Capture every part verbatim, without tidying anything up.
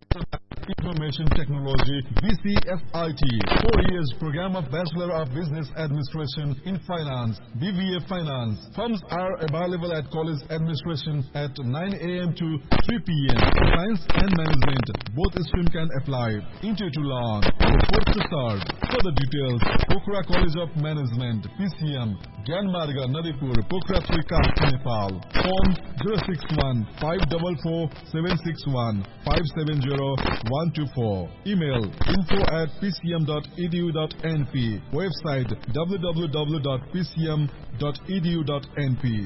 Information Technology, B C F I T, four years program of Bachelor of Business Administration in Finance, B B A Finance. Forms are available at College Administration at nine A M to three P M Science and Management, both stream can apply. Interview to learn, report to serve. Further details, Pokhara College of Management, P C M, Gyanmarga, Naripur, Pokhara three, Nepal. Phone zero six one, five four four, seven six one, five seven zero one two four. Email info at p c m dot e d u dot n p. Website w w w dot p c m dot e d u dot n p.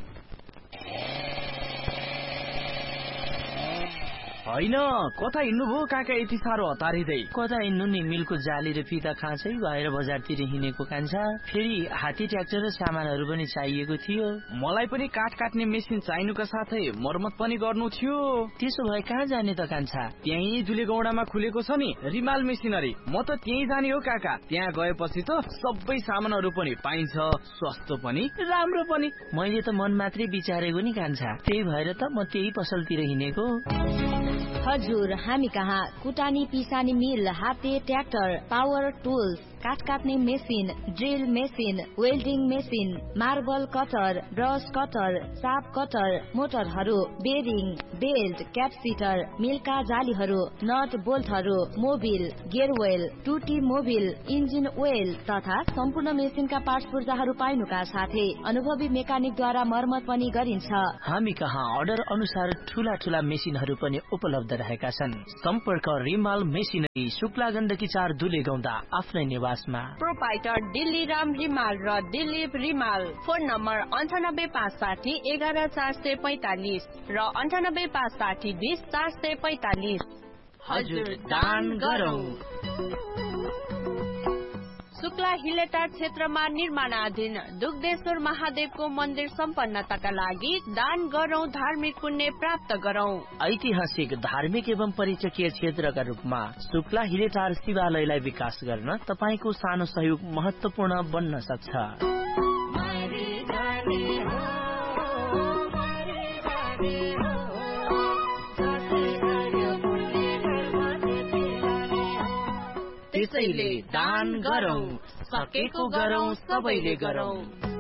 हैन कता हिँड्नु भो काका यति साह्रो हतारिँदै? कता हिँड्नु नि, मिलको जाली र फिता खाँचै भएर बजारतिर हिँडेको कान्छा। फेरि हात्ती ट्र्याक्टर र सामानहरू पनि चाहिएको थियो। मलाई पनि काठ काट्ने मेसिन चाहिनुका साथै मर्मत पनि गर्नु थियो। त्यसो भए कहाँ जाने त कान्छा? त्यही दुलेगौडामा खुलेको छ नि रिमाल मेसिनरी, म त त्यही जाने हो काका। त्यहाँ गएपछि त सबै सामानहरू पनि पाइन्छ, सस्तो पनि राम्रो पनि। मैले त मन मात्रै विचारेको नि कान्छा, त्यही भएर त म त्यही पसलतिर हिँडेको। हजुर, हामी कहाँ कुटानी पिसानी मिल, हाते ट्र्याक्टर, पावर टुल्स, काठ काट्ने machine, drill machine, welding machine, marble cutter, brush cutter, shop cutter, मोटरहरू, bearing, belt, क्यापसिटर, मिलका जालीहरू, not बोल्टहरू, Mobil, गेयरवेल, टुटी मोबिल, इन्जिन ओइल तथा सम्पूर्ण मेसिनका पार्ट्स पूर्जाहरू पाइनुका साथै अनुभवी मेकानिकद्वारा मर्मत पनि गरिन्छ। हामी कहाँ अर्डर अनुसार ठूला ठूला मेसिनहरू पनि उपलब्ध रहेका छन्। सम्पर्क रिमाल मेसिनरी, शुक्ला गण्डकी चार, दुले गौंडा, आफ्नै निवासमा। प्रोपाइटर दिल्ली राम रिमाल र दिलीप रिमाल। फोन नम्बर अन्ठानब्बे पाँच साठी एघार चार सय पैतालिस र अन्ठानब्बे पाँच साठी बिस चार सय पैतालिस। हजुर, दान गरौँ। शुक्ला हिलेटार क्षेत्रमा निर्माणाधीन दुग्धेश्वर महादेवको मन्दिर सम्पन्नताका लागि दान गरौँ, धार्मिक पुण्य प्राप्त गरौँ। ऐतिहासिक, धार्मिक एवं पर्यटकीय क्षेत्रका रूपमा शुक्ला हिलेटार शिवालयलाई विकास गर्न तपाईको सानो सहयोग महत्वपूर्ण बन्न सक्छ। त्यसैले दान गरौँ, सकेको गरौँ, सबैले गरौँ।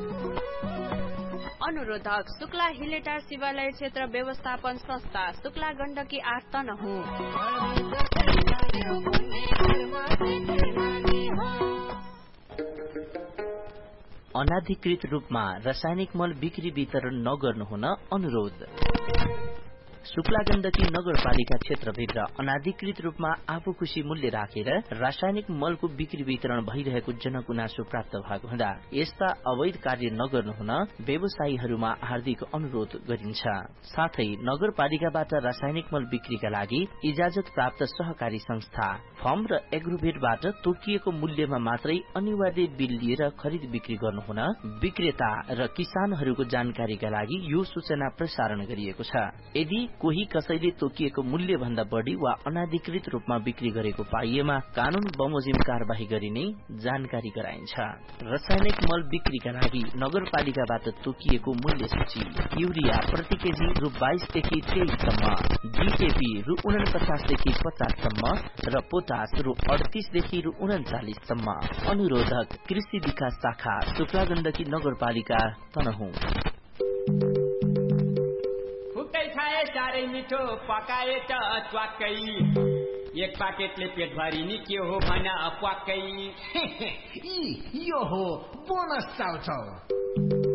अनुरोधक शुक्ला हिलेटार शिवालय क्षेत्र व्यवस्थापन संस्था, शुक्ला गण्डकी आठ तनहुँ। अनाधिकृत रूपमा रासायनिक मल बिक्री वितरण नगर्नु हुन अनुरोध। शुक्ला गण्डकी नगरपालिका क्षेत्रभित्र अनाधिकृत रूपमा आफू खुशी मूल्य राखेर रासायनिक मलको बिक्री वितरण भइरहेको जनगुनासो प्राप्त भएको हुँदा यस्ता अवैध कार्य नगर्नु हुन व्यवसायीहरूमा हार्दिक अनुरोध गरिन्छ। साथै नगरपालिकाबाट रासायनिक मल बिक्रीका लागि इजाजत प्राप्त सहकारी संस्था, फर्म र एग्रोभेटबाट तोकिएको मूल्यमा मात्रै अनिवार्य बिल लिएर खरिद बिक्री गर्नु हुन विक्रेता र किसानहरूको जानकारीका लागि यो सूचना प्रसारण गरिएको छ। यदि कोही कसैले तोकिएको मूल्य भन्दा बढ़ी वा अनाधिकृत रूपमा बिक्री गरेको पाइएमा कानून बमोजिम कार्यवाही गरिने जानकारी गराइन्छ। रासायनिक मल बिक्रीका लागि नगरपालिकाबाट तोकिएको मूल्य सूची: युरिया प्रति केजी रु बाइसदेखि तेइससम्म, डीएपी रु उनपचासदेखि पचाससम्म र पोटास रु अडतीसदेखि रु उन्चालिससम्म। अनुरोधक कृषि विकास शाखा, शुक्ला गण्डकी नगरपालिका, तनहुँ। साह्रै मिठो पकाए त च्वाक्कै, एक पाकेटले पेट भरि नि के हो भन प्वाक्कै। यो हो बोनस चाउचाउ।